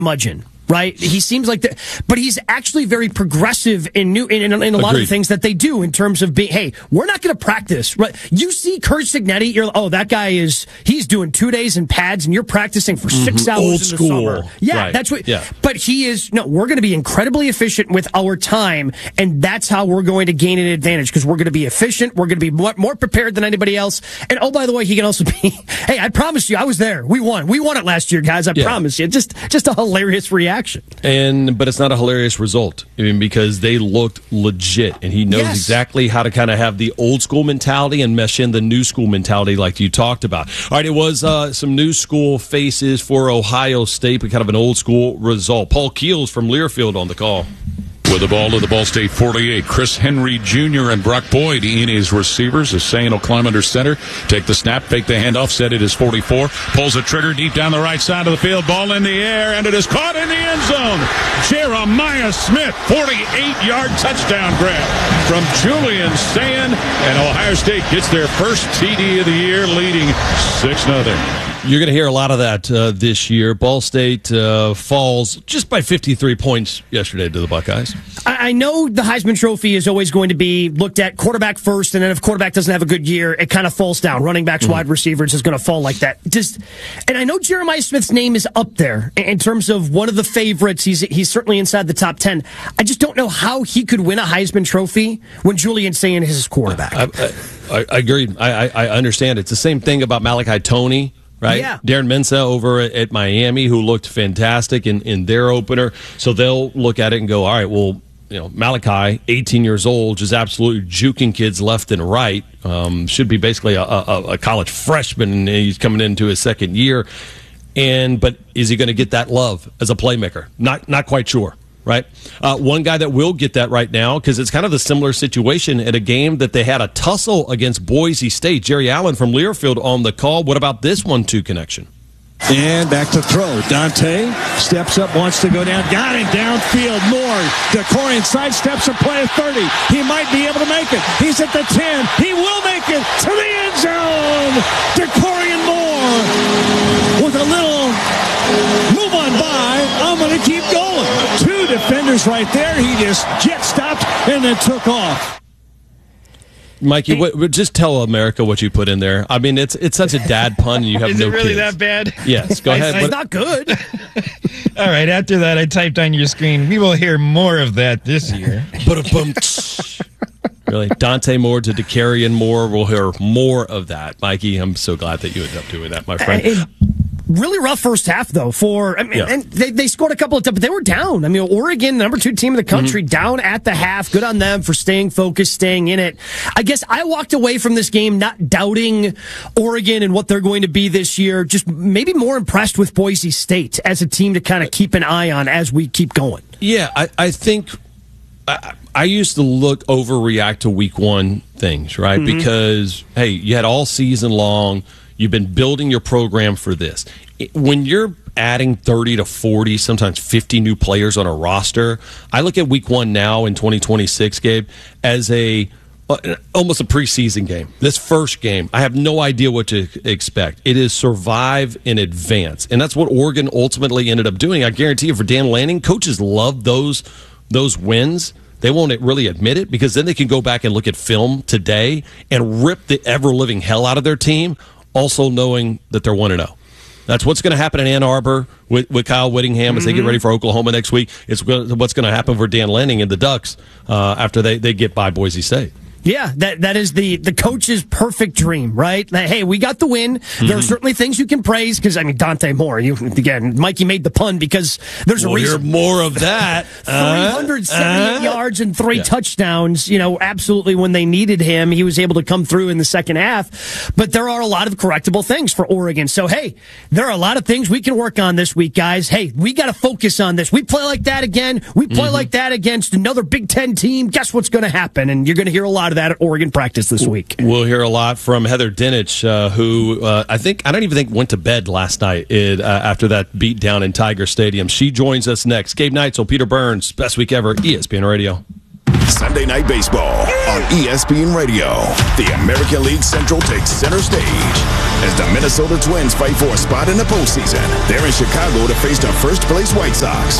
curmudgeon. Right, he seems like that, but he's actually very progressive in a lot of the things that they do in terms of being. Hey, we're not going to practice. Right, you see Curt Cignetti, you're that guy he's doing 2 days in pads, and you're practicing for 6 hours Old in the school. summer. Yeah, right. That's what. Yeah. But we're going to be incredibly efficient with our time, and that's how we're going to gain an advantage because we're going to be efficient. We're going to be more prepared than anybody else. And oh, by the way, he can also be. Hey, I promise you, I was there. We won it last year, guys. I promise you. Just a hilarious reaction. But it's not a hilarious result. I mean, because they looked legit, and he knows exactly how to kind of have the old school mentality and mesh in the new school mentality like you talked about. All right, it was some new school faces for Ohio State, but kind of an old school result. Paul Keels from Learfield on the call. With the ball to the Ball State 48, Chris Henry Jr. and Brock Boyd in his receivers. Hussein will climb under center, take the snap, fake the handoff, set it as 44, pulls the trigger deep down the right side of the field, ball in the air, and it is caught in the end zone. Jeremiah Smith, 48-yard touchdown grab from Julian Sand, and Ohio State gets their first TD of the year, leading 6-0. You're going to hear a lot of that this year. Ball State falls just by 53 points yesterday to the Buckeyes. I know the Heisman Trophy is always going to be looked at quarterback first, and then if quarterback doesn't have a good year, it kind of falls down. Running backs, wide receivers is going to fall like that. And I know Jeremiah Smith's name is up there in terms of one of the favorites. He's certainly inside the top 10. I just don't know how he could win a Heisman Trophy when Julian Sand is his quarterback. I agree. I understand. It's the same thing about Malachi Toney. Right? Yeah. Darren Mensah over at Miami, who looked fantastic in their opener. So they'll look at it and go, all right, well, Malachi, 18 years old, just absolutely juking kids left and right. Should be basically a college freshman, and he's coming into his second year. But is he going to get that love as a playmaker? Not quite sure. Right? One guy that will get that right now, because it's kind of the similar situation at a game that they had a tussle against Boise State. Jerry Allen from Learfield on the call. What about this 1-2 connection? And back to throw. Dante steps up, wants to go down. Got him downfield. Moore. DeCorian sidesteps and play at 30. He might be able to make it. He's at the 10. He will make it to the end zone. DeCorian Moore with a little move on by. I'm going to keep going. Two defenders right there. He just jet stopped and then took off. Mikey, just tell America what you put in there. I mean, it's such a dad pun, and you have no kids. Is it really that bad? Yes, go ahead. It's not good. All right, after that, I typed on your screen, we will hear more of that this year. Really, Dante Moore to DeCarian Moore. We'll hear more of that. Mikey, I'm so glad that you ended up doing that, my friend. Really rough first half, though, and they scored a couple of times, but they were down. I mean, Oregon, the number 2 team in the country, down at the half. Good on them for staying focused, staying in it. I guess I walked away from this game not doubting Oregon and what they're going to be this year, just maybe more impressed with Boise State as a team to kind of keep an eye on as we keep going. Yeah, I think I used to overreact to week one things, right? Mm-hmm. Because, hey, you had all season long. You've been building your program for this. When you're adding 30 to 40, sometimes 50 new players on a roster, I look at week one now in 2026, Gabe, as almost a preseason game. This first game, I have no idea what to expect. It is survive in advance. And that's what Oregon ultimately ended up doing. I guarantee you, for Dan Lanning, coaches love those wins. They won't really admit it, because then they can go back and look at film today and rip the ever-living hell out of their team, also knowing that they're 1-0. That's what's going to happen in Ann Arbor with Kyle Whittingham as they get ready for Oklahoma next week. It's what's going to happen for Dan Lanning and the Ducks after they get by Boise State. Yeah, that is the coach's perfect dream, right? Hey, we got the win. There are certainly things you can praise because, I mean, Dante Moore, Mikey made the pun because there's a reason. Hear more of that. 378 yards and 3 touchdowns. Absolutely when they needed him, he was able to come through in the second half. But there are a lot of correctable things for Oregon. So, hey, there are a lot of things we can work on this week, guys. Hey, we got to focus on this. We play like that again. We play like that against another Big Ten team. Guess what's going to happen? And you're going to hear a lot of that at Oregon practice this week. We'll hear a lot from Heather Dinich, who I don't even think went to bed last night after that beat down in Tiger Stadium. She joins us next. Gabe Neitzel, Peter Burns, Best Week Ever, ESPN Radio. Sunday Night Baseball on ESPN Radio. The American League Central takes center stage as the Minnesota Twins fight for a spot in the postseason. They're in Chicago to face the first-place White Sox.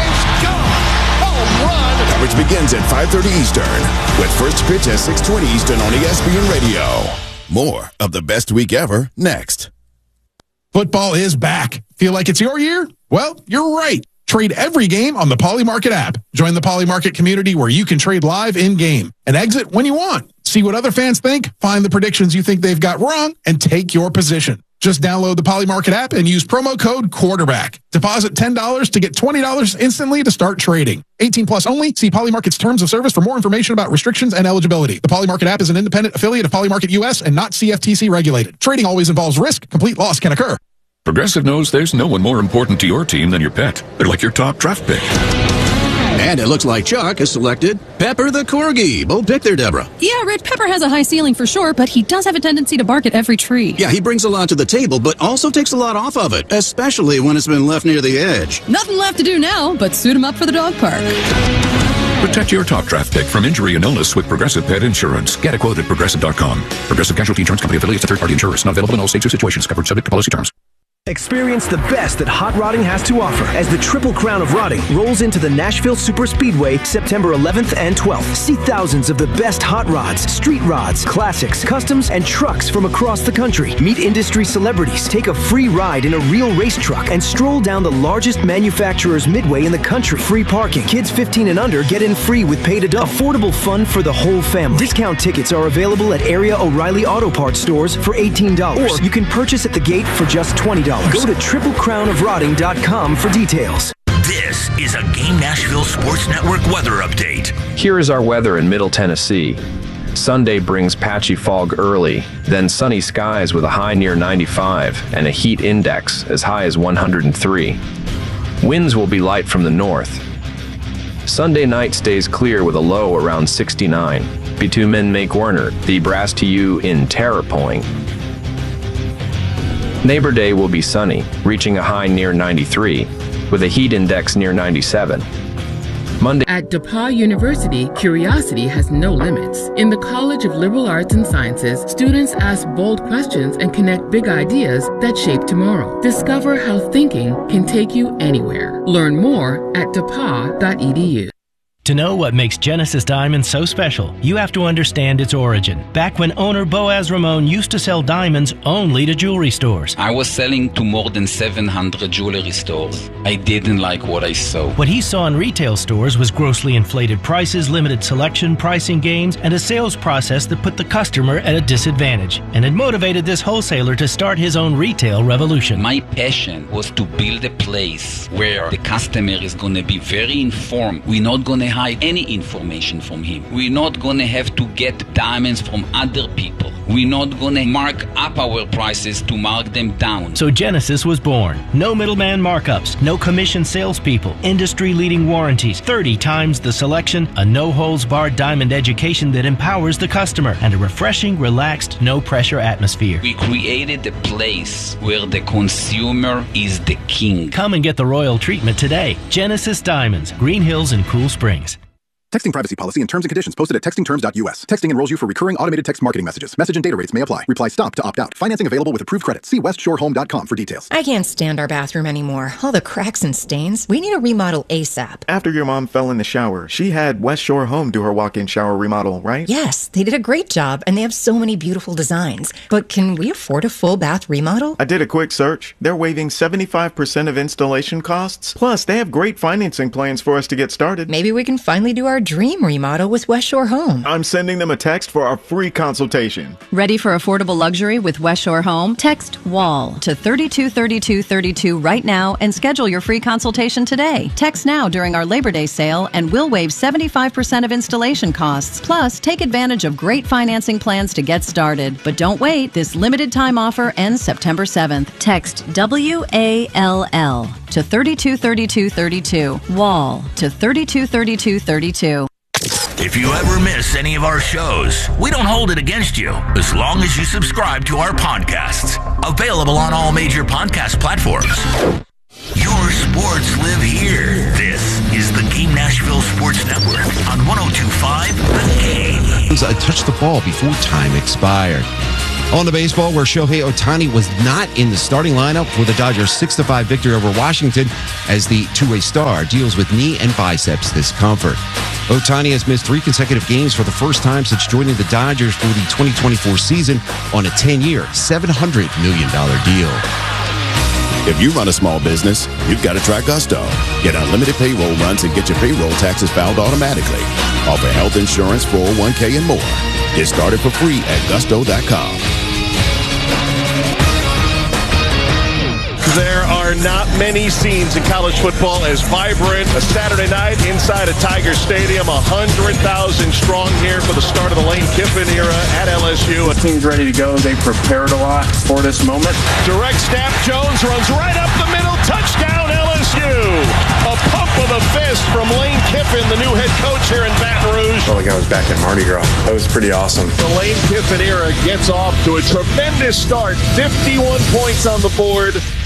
Coverage begins at 5:30 Eastern with first pitch at 6:20 Eastern on ESPN Radio. More of the best week ever next. Football is back. Feel like it's your year? Well, you're right. Trade every game on the Polymarket app. Join the Polymarket community where you can trade live in-game and exit when you want. See what other fans think, find the predictions you think they've got wrong, and take your position. Just download the Polymarket app and use promo code QUARTERBACK. Deposit $10 to get $20 instantly to start trading. 18 plus only. See Polymarket's terms of service for more information about restrictions and eligibility. The Polymarket app is an independent affiliate of Polymarket US and not CFTC regulated. Trading always involves risk. Complete loss can occur. Progressive knows there's no one more important to your team than your pet. They're like your top draft pick. And it looks like Chuck has selected Pepper the Corgi. Bold pick there, Deborah. Yeah, Red Pepper has a high ceiling for sure, but he does have a tendency to bark at every tree. Yeah, he brings a lot to the table, but also takes a lot off of it, especially when it's been left near the edge. Nothing left to do now but suit him up for the dog park. Protect your top draft pick from injury and illness with Progressive Pet Insurance. Get a quote at Progressive.com. Progressive Casualty Insurance Company affiliates and third-party insurers. Not available in all states or situations. Covered subject to policy terms. Experience the best that hot rodding has to offer as the Triple Crown of Rodding rolls into the Nashville Super Speedway September 11th and 12th. See thousands of the best hot rods, street rods, classics, customs, and trucks from across the country. Meet industry celebrities, take a free ride in a real race truck, and stroll down the largest manufacturer's midway in the country. Free parking. Kids 15 and under get in free with paid adult. Affordable fun for the whole family. Discount tickets are available at area O'Reilly Auto Parts stores for $18. Or you can purchase at the gate for just $20. Go to TripleCrownOfRodding.com for details. This is a Game Nashville Sports Network weather update. Here is our weather in Middle Tennessee. Sunday brings patchy fog early, then sunny skies with a high near 95 and a heat index as high as 103. Winds will be light from the north. Sunday night stays clear with a low around 69. Bitumen Make Werner, the brass to you in Terrapoing. Neighbor Day will be sunny, reaching a high near 93, with a heat index near 97. Monday. At DePauw University, curiosity has no limits. In the College of Liberal Arts and Sciences, students ask bold questions and connect big ideas that shape tomorrow. Discover how thinking can take you anywhere. Learn more at depaw.edu. To know what makes Genesis Diamonds so special, you have to understand its origin. Back when owner Boaz Ramon used to sell diamonds only to jewelry stores. I was selling to more than 700 jewelry stores. I didn't like what I saw. What he saw in retail stores was grossly inflated prices, limited selection, pricing games, and a sales process that put the customer at a disadvantage. And it motivated this wholesaler to start his own retail revolution. My passion was to build a place where the customer is going to be very informed. We're not going to hide any information from him. We're not going to have to get diamonds from other people. We're not going to mark up our prices to mark them down. So Genesis was born. No middleman markups, no commission salespeople, industry-leading warranties, 30 times the selection, a no-holds-barred diamond education that empowers the customer, and a refreshing, relaxed, no-pressure atmosphere. We created a place where the consumer is the king. Come and get the royal treatment today. Genesis Diamonds, Green Hills and Cool Springs. Texting privacy policy and terms and conditions posted at textingterms.us. Texting enrolls you for recurring automated text marketing messages. Message and data rates may apply. Reply STOP to opt out. Financing available with approved credit. See westshorehome.com for details. I can't stand our bathroom anymore. All the cracks and stains. We need a remodel ASAP. After your mom fell in the shower, she had West Shore Home do her walk-in shower remodel, right? Yes, they did a great job, and they have so many beautiful designs. But can we afford a full bath remodel? I did a quick search. They're waiving 75% of installation costs. Plus, they have great financing plans for us to get started. Maybe we can finally do our dream remodel with West Shore Home. I'm sending them a text for our free consultation. Ready for affordable luxury with West Shore Home? Text WALL to 323232 right now and schedule your free consultation today. Text now during our Labor Day sale and we'll waive 75% of installation costs. Plus, take advantage of great financing plans to get started. But don't wait. This limited time offer ends September 7th. Text WALL to 323232. WALL to 323232. If you ever miss any of our shows, we don't hold it against you as long as you subscribe to our podcasts. Available on all major podcast platforms. Your sports live here. This is the Game Nashville Sports Network on 102.5 The Game. Touched the ball before time expired. On to baseball, where Shohei Ohtani was not in the starting lineup with the Dodgers' 6-5 victory over Washington as the two-way star deals with knee and biceps discomfort. Ohtani has missed 3 consecutive games for the first time since joining the Dodgers for the 2024 season on a 10-year, $700 million deal. If you run a small business, you've got to try Gusto. Get unlimited payroll runs and get your payroll taxes filed automatically. Offer health insurance, 401k, and more. Get started for free at gusto.com. There are not many scenes in college football as vibrant. A Saturday night inside a Tiger Stadium, 100,000 strong here for the start of the Lane Kiffin era at LSU. The team's ready to go. They prepared a lot for this moment. Direct snap, Jones runs right up the middle. Touchdown, LSU. A pump of the fist from Lane Kiffin, the new head coach here in Baton Rouge. I felt like I was back at Mardi Gras. That was pretty awesome. The Lane Kiffin era gets off to a tremendous start. 51 points on the board.